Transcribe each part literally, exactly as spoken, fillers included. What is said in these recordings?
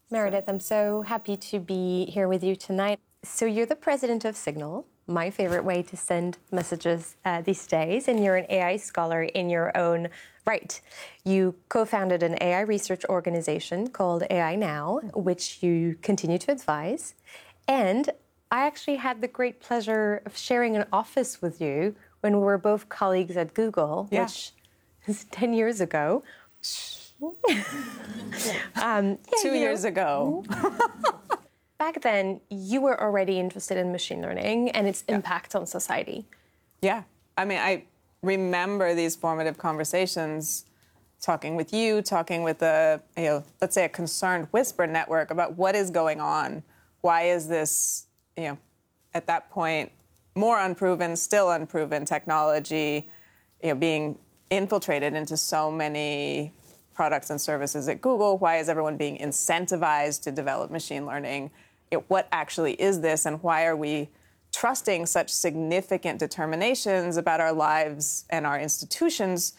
Meredith, I'm so happy to be here with you tonight. So you're the president of Signal, my favorite way to send messages uh, these days, and you're an A I scholar in your own right. You co-founded an A I research organization called A I Now, which you continue to advise. And I actually had the great pleasure of sharing an office with you when we were both colleagues at Google, yeah. which is ten years ago. um, Two you years know. ago. Back then, you were already interested in machine learning and its yeah. impact on society. Yeah. I mean, I remember these formative conversations, talking with you, talking with a, you know, let's say a concerned whisper network about what is going on. Why is this, you know, at that point, more unproven, still unproven technology, you know, being infiltrated into so many products and services at Google? Why is everyone being incentivized to develop machine learning? You know, what actually is this, and why are we trusting such significant determinations about our lives and our institutions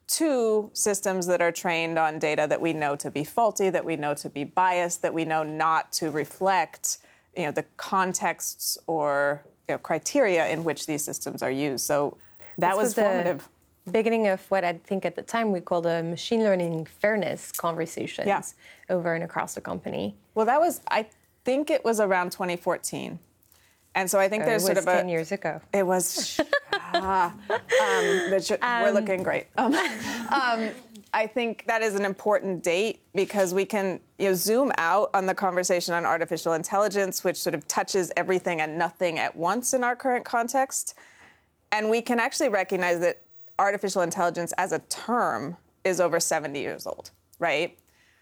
to systems that are trained on data that we know to be faulty, that we know to be biased, that we know not to reflect, you know, the contexts or, you know, criteria in which these systems are used? So that this was, was formative. The beginning of what I think at the time we called a machine learning fairness conversations yeah. over and across the company. Well, that was, I think it was around twenty fourteen. And so I think oh, there's it was sort of a... ten years ago. It was... ah, um, should, um, we're looking great. Um, um, I think that is an important date because we can, you know, zoom out on the conversation on artificial intelligence, which sort of touches everything and nothing at once in our current context. And we can actually recognize that artificial intelligence as a term is over seventy years old, right?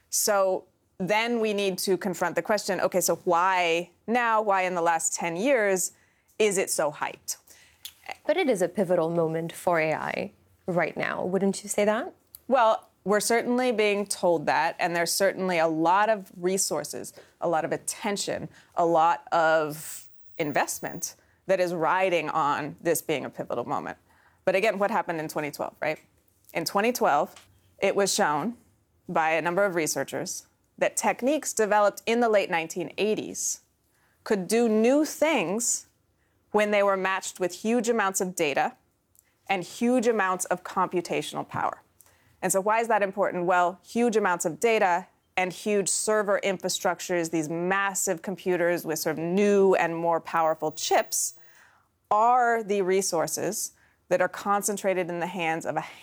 So then we need to confront the question, okay, so why now, why in the last ten years is it so hyped? But it is a pivotal moment for A I right now, wouldn't you say that? Well, we're certainly being told that, and there's certainly a lot of resources, a lot of attention, a lot of investment that is riding on this being a pivotal moment. But again, what happened in twenty twelve, right? In twenty twelve, it was shown by a number of researchers that techniques developed in the late nineteen eighties could do new things when they were matched with huge amounts of data and huge amounts of computational power. And so why is that important? Well, huge amounts of data and huge server infrastructures, these massive computers with sort of new and more powerful chips, are the resources that are concentrated in the hands of a